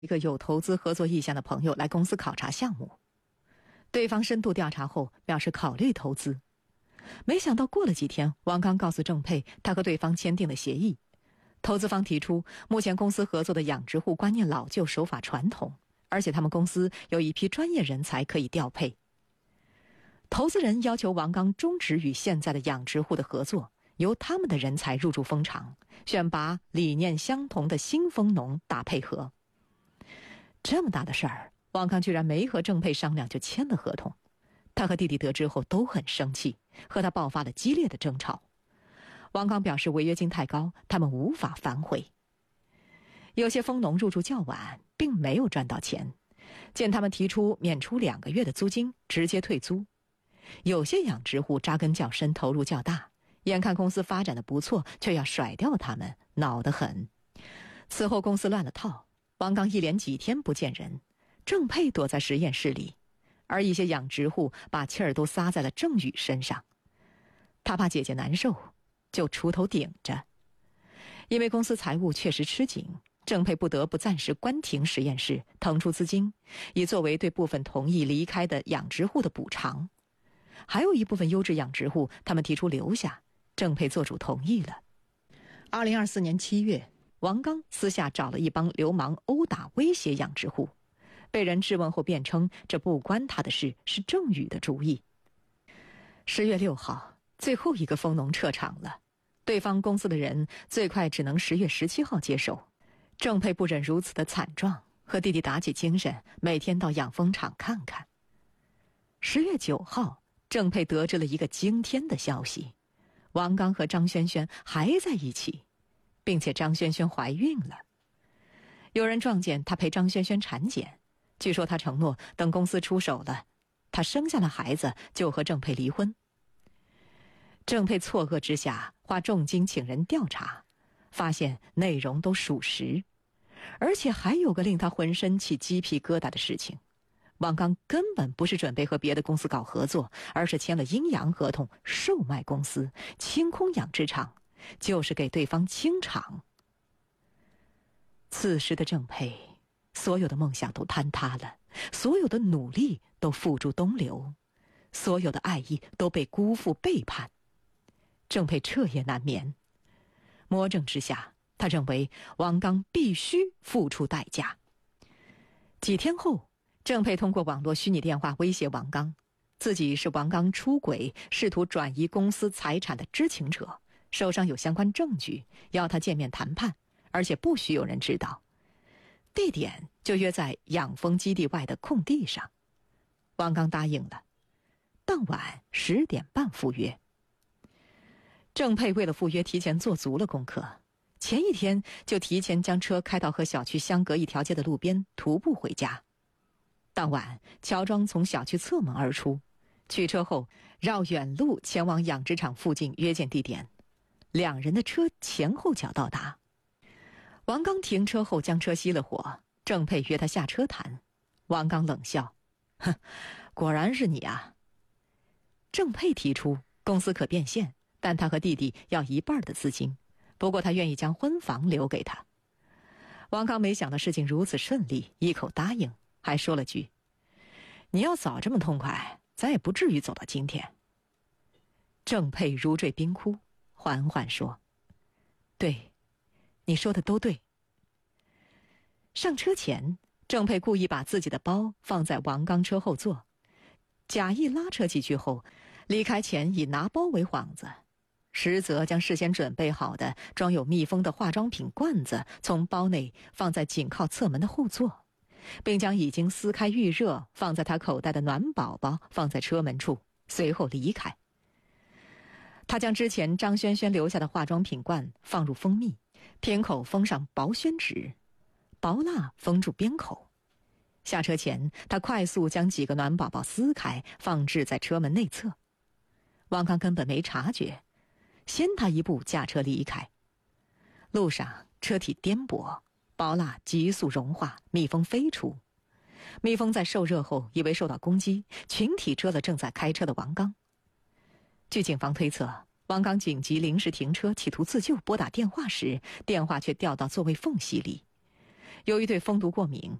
一个有投资合作意向的朋友来公司考察项目，对方深度调查后表示考虑投资。没想到过了几天，王刚告诉郑佩，他和对方签订了协议。投资方提出，目前公司合作的养殖户观念老旧，手法传统，而且他们公司有一批专业人才可以调配。投资人要求王刚终止与现在的养殖户的合作，由他们的人才入驻蜂场，选拔理念相同的新蜂农打配合。这么大的事儿，王刚居然没和郑佩商量就签了合同。他和弟弟得知后都很生气，和他爆发了激烈的争吵。王刚表示违约金太高，他们无法反悔。有些蜂农入驻较晚，并没有赚到钱，见他们提出免除2个月的租金，直接退租。有些养殖户扎根较深，投入较大，眼看公司发展的不错，却要甩掉他们，恼得很。此后公司乱了套，王刚一连几天不见人，郑佩躲在实验室里，而一些养殖户把气儿都撒在了郑宇身上。他怕姐姐难受，就出头顶着。因为公司财务确实吃紧，郑佩不得不暂时关停实验室，腾出资金，以作为对部分同意离开的养殖户的补偿。还有一部分优质养殖户，他们提出留下，郑佩做主同意了。2024年7月，王刚私下找了一帮流氓殴打威胁养殖户，被人质问后辩称这不关他的事，是郑宇的主意。10月6号，最后一个蜂农撤场了，对方公司的人最快只能10月17号接手。郑佩不忍如此的惨状，和弟弟打起精神，每天到养蜂场看看。10月9号，郑佩得知了一个惊天的消息，王刚和张萱萱还在一起，并且张萱萱怀孕了。有人撞见她陪张萱萱产检，据说她承诺等公司出手了，她生下了孩子就和郑佩离婚。郑佩错愕之下，花重金请人调查，发现内容都属实。而且还有个令他浑身起鸡皮疙瘩的事情，王刚根本不是准备和别的公司搞合作，而是签了阴阳合同，售卖公司，清空养殖场，就是给对方清场。此时的郑佩，所有的梦想都坍塌了，所有的努力都付诸东流，所有的爱意都被辜负背叛。郑佩彻夜难眠，魔怔之下，他认为王刚必须付出代价。几天后，郑佩通过网络虚拟电话威胁王刚，自己是王刚出轨试图转移公司财产的知情者，手上有相关证据，要他见面谈判，而且不许有人知道。地点就约在养蜂基地外的空地上。王刚答应了，当晚10点半赴约。郑佩为了赴约提前做足了功课，前一天就提前将车开到和小区相隔一条街的路边，徒步回家。当晚乔装从小区侧门而出，取车后绕远路前往养殖场附近约见地点。2人的车前后脚到达。王刚停车后将车熄了火，郑佩约他下车谈。王刚冷笑，哼，果然是你啊。郑佩提出公司可变现，但他和弟弟要1半的资金，不过他愿意将婚房留给他。王刚没想到事情如此顺利，一口答应，还说了句，你要早这么痛快，咱也不至于走到今天。郑佩如坠冰窟，缓缓说，对，你说的都对。上车前，郑佩故意把自己的包放在王刚车后座，假意拉扯几句后，离开前以拿包为幌子，实则将事先准备好的装有蜜蜂的化妆品罐子从包内放在紧靠侧门的后座，并将已经撕开预热放在他口袋的暖宝宝放在车门处，随后离开。他将之前张萱萱留下的化妆品罐放入蜂蜜，瓶口封上薄宣纸，薄蜡封住边口。下车前，他快速将几个暖宝宝撕开，放置在车门内侧。王刚根本没察觉，先他一步驾车离开。路上车体颠簸，薄蜡急速融化，蜜蜂飞出。蜜蜂在受热后以为受到攻击，群体蛰了正在开车的王刚。据警方推测，王刚紧急临时停车企图自救，拨打电话时，电话却掉到座位缝隙里。 由于对蜂毒过敏，